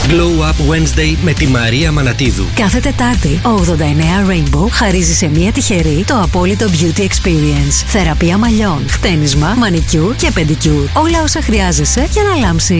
Glow Up Wednesday με τη Μαρία Μανατίδου. Κάθε Τετάρτη, ο 89 Rainbow χαρίζει σε μία τυχερή το απόλυτο Beauty Experience. Θεραπεία μαλλιών, χτένισμα, μανικιούρ και πεντικιούρ. Όλα όσα χρειάζεσαι για να λάμψεις.